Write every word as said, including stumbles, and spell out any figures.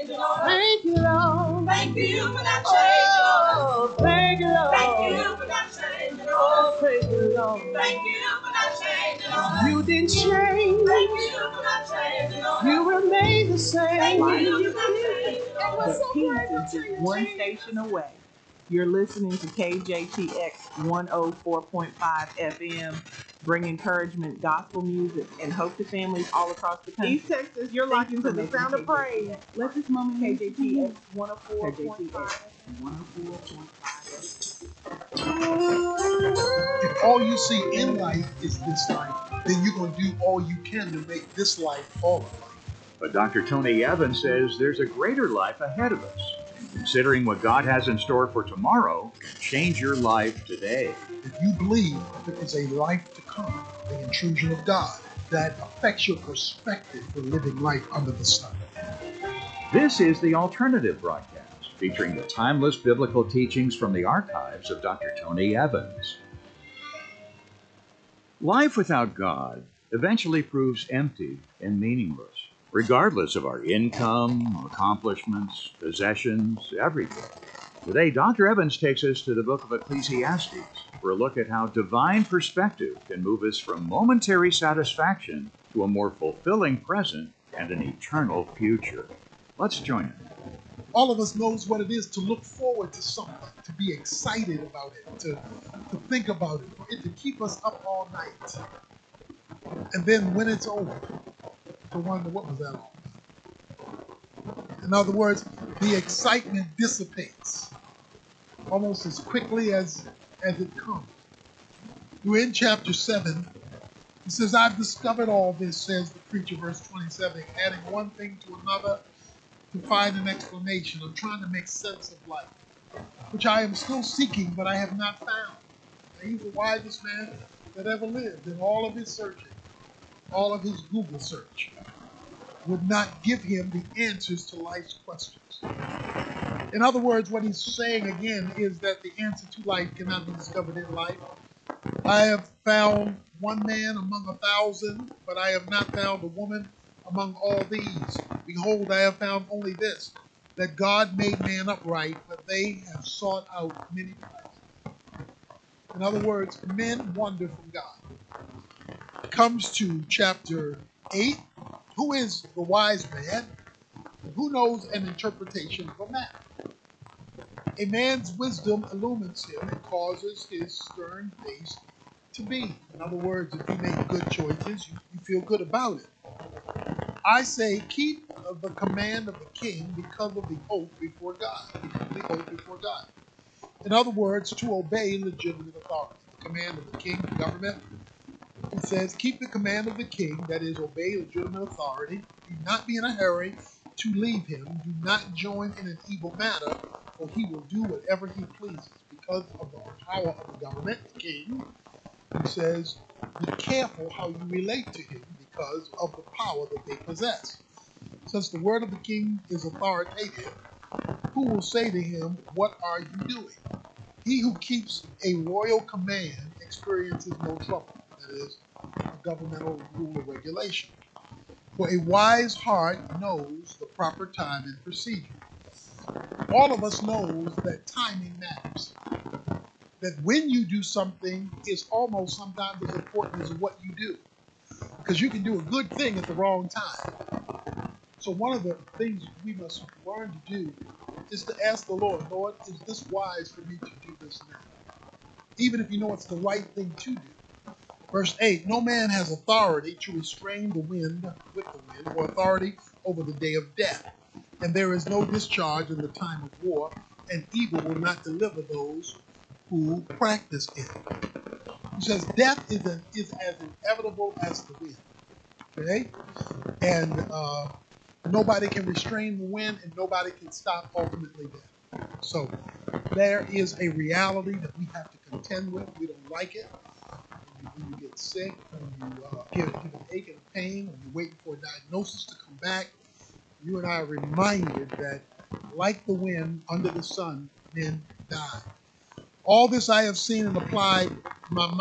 changing on us. Thank you, Lord. Thank you for not changing on us. Oh, thank you, Lord. Thank you for not changing on us. Oh, praise you, Lord. Thank you for not changing on us. You didn't change. Thank you for not changing on us. You remain the same. Thank you for not changing on us. The peace is just one station away. You're listening to K J T X one oh four point five F M, bring encouragement, gospel music, and hope to families all across the country. East Texas, you're locked into the sound of praise. Let this moment K J T X one oh four point five. one oh four point five. If all you see in life is this life, then you're going to do all you can to make this life all of life. But Doctor Tony Evans says there's a greater life ahead of us. Considering what God has in store for tomorrow, change your life today. If you believe there is a life to come, the intrusion of God, that affects your perspective for living life under the sun. This is the Alternative Broadcast, featuring the timeless biblical teachings from the archives of Doctor Tony Evans. Life without God eventually proves empty and meaningless. Regardless of our income, accomplishments, possessions, everything. Today, Doctor Evans takes us to the book of Ecclesiastes for a look at how divine perspective can move us from momentary satisfaction to a more fulfilling present and an eternal future. Let's join him. All of us knows what it is to look forward to something, to be excited about it, to, to think about it, for it to keep us up all night. And then when it's over, to wonder what was that all about. In other words, the excitement dissipates almost as quickly as, as it comes. We're in chapter seven. It says, I've discovered all this, says the preacher, verse twenty-seven, adding one thing to another to find an explanation. I'm trying to make sense of life, which I am still seeking, but I have not found. Now, he's the wisest man that ever lived. In all of his searching, all of his Google search would not give him the answers to life's questions. In other words, what he's saying again is that the answer to life cannot be discovered in life. I have found one man among a thousand, but I have not found a woman among all these. Behold, I have found only this, that God made man upright, but they have sought out many places. In other words, men wander from God. It comes to chapter eight. Who is the wise man? Who knows an interpretation of a matter? A man's wisdom illumines him and causes his stern face to beam. In other words, if you make good choices, you, you feel good about it. I say, keep the command of the king because of the oath before God. The oath before God. In other words, to obey legitimate authority. The command of the king, the government. It says, keep the command of the king, that is, obey legitimate authority. Do not be in a hurry to leave him. Do not join in an evil matter, for he will do whatever he pleases. Because of the power of the government, the king, he says, be careful how you relate to him because of the power that they possess. Since the word of the king is authoritative, who will say to him, what are you doing? He who keeps a royal command experiences no trouble. That is, a governmental rule or regulation. For a wise heart knows the proper time and procedure. All of us knows that timing matters. That when you do something is almost sometimes as important as what you do. Because you can do a good thing at the wrong time. So one of the things we must learn to do is to ask the Lord, Lord, is this wise for me to do this now? Even if you know it's the right thing to do. Verse eight, no man has authority to restrain the wind with the wind, or authority over the day of death. And there is no discharge in the time of war, and evil will not deliver those who practice it. He says death is, an, is as inevitable as the wind. Okay? And uh, nobody can restrain the wind, and nobody can stop ultimately death. So there is a reality that we have to contend with. We don't like it. When you get sick, when you uh, get, get an ache and a pain, when you're waiting for a diagnosis to come back, you and I are reminded that, like the wind under the sun, men die. All this I have seen and applied my mind.